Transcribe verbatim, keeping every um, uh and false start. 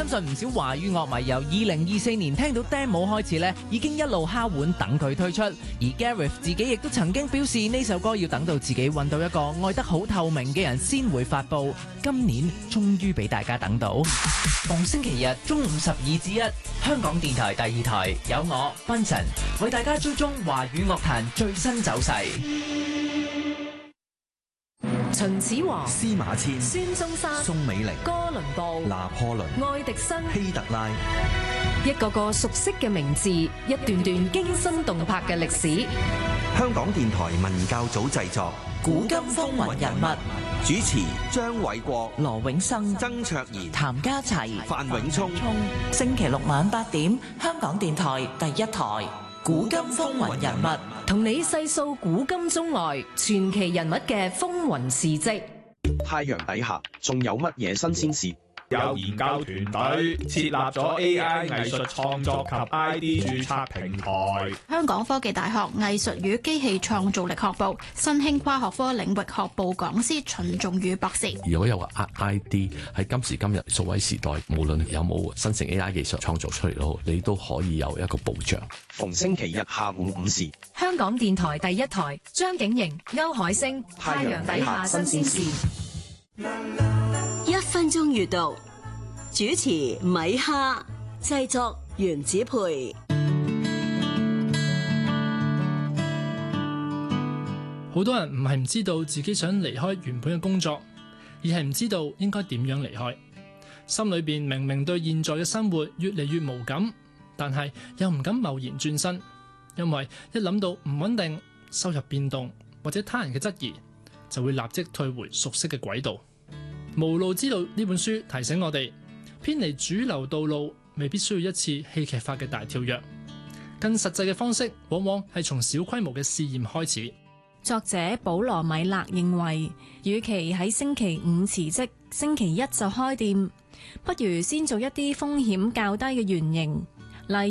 相信唔少華語樂迷由二零二四年聽到 demo 開始咧，已經一路敲碗等佢推出。而 Gareth 自己亦都曾經表示呢首歌要等到自己揾到一個愛得好透明嘅人先會發佈。今年終於俾大家等到。逢星期日中午十二至一，香港電台第二台有我 Vincent 為大家追蹤華語樂壇最新走勢。 秦始皇、 司馬遷、 孫中山、 宋美齡、 哥倫布、 拿破崙、 愛迪生、 希特拉， 一個個熟悉嘅名字，一段段驚心動魄嘅歷史。 香港電台文教組製作《 古今風雲人物》， 主持張偉國、 羅永生、 曾卓賢、 譚家齊、 范永聰。 星期六晚八點，香港電台第一台《古今風雲人物》， 同你細數古今中外傳奇人物嘅風雲事蹟。 太陽底下仲有乜嘢新鮮事？ 有研究團隊設立咗 A I 藝術創作及 I D 註冊平台。 香港科技大學藝術與機器創造力學部新興跨學科領域學部講師秦仲宇博士。 如果有個 I D 喺今時今日數位時代，無論有冇新型 A I 技術創造出嚟都，你都可以有一個保障。 逢星期日下午五時， 香港電台第一台，張景瑩、歐海星，太陽底下新鮮事。 一分鐘閱讀，主持米哈，製作原子培。 好多人唔係唔知道自己想離開原本嘅工作，而係唔知道應該點樣離開。心裏邊明明對現在嘅生活越嚟越無感，但係又唔敢貿然轉身，因為一諗到唔穩定、收入變動或者他人嘅質疑，就會立即退回熟悉嘅軌道。無路之路呢本書提醒我哋，偏離主流道路未必需要一次戲劇化嘅大跳躍，更實際嘅方式往往係從小規模嘅試驗開始。 作者保羅米勒認為，與其喺星期五辭職，星期一就開店，不如先做一啲風險較低嘅原型，